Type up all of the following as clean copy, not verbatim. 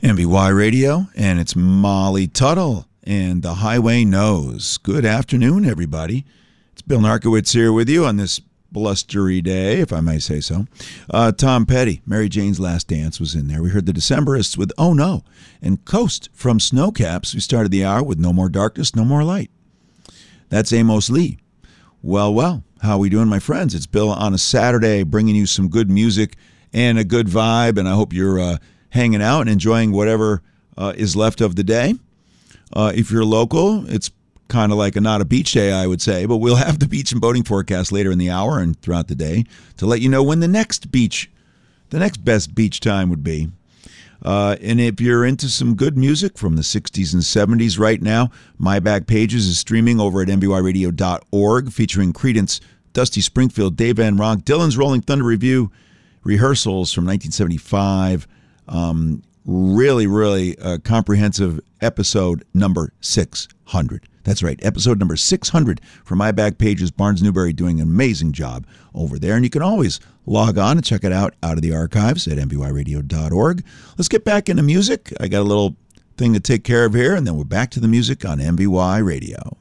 MBY Radio, and it's Molly Tuttle and The Highway Knows. Good afternoon, everybody. It's Bill Narkowitz here with you on this blustery day, if I may say so. Tom Petty, Mary Jane's Last Dance was in there. We heard the Decemberists with Oh No, and Coast from Snowcaps. We started the hour with No More Darkness, No More Light. That's Amos Lee. Well, how are we doing, my friends? It's Bill on a Saturday, bringing you some good music and a good vibe, and I hope you're hanging out and enjoying whatever is left of the day. If you're local, it's kind of like not a beach day, I would say, but we'll have the beach and boating forecast later in the hour and throughout the day to let you know when the next best beach time would be. And if you're into some good music from the 60s and 70s right now, My Back Pages is streaming over at mbyradio.org, featuring Creedence, Dusty Springfield, Dave Van Ronk, Dylan's Rolling Thunder Review, rehearsals from 1975. Really comprehensive episode number 600. That's right, episode number 600 for My Back Pages. Barnes Newberry doing an amazing job over there. And you can always log on and check it out of the archives at mbyradio.org. Let's get back into music. I got a little thing to take care of here, and then we're back to the music on MBY Radio.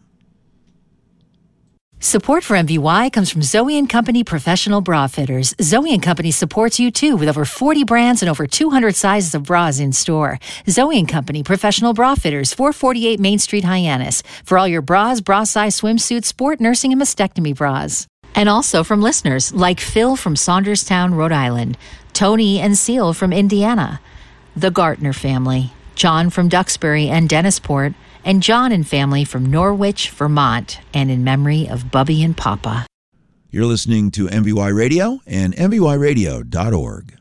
Support for MBY comes from Zoe & Company Professional Bra Fitters. Zoe & Company supports you, too, with over 40 brands and over 200 sizes of bras in store. Zoe & Company Professional Bra Fitters, 448 Main Street, Hyannis. For all your bras, bra-size swimsuits, sport, nursing, and mastectomy bras. And also from listeners like Phil from Saunderstown, Rhode Island, Tony and Seal from Indiana, the Gartner family, John from Duxbury and Dennisport, and John and family from Norwich, Vermont, and in memory of Bubby and Papa. You're listening to MBY Radio and mbyradio.org.